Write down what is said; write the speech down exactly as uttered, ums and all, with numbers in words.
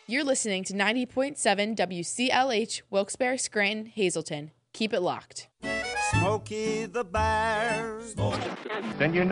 You're listening to ninety point seven W C L H, Wilkes-Barre, Scranton, Hazleton. Keep it locked. Smokey the Bear. Then you know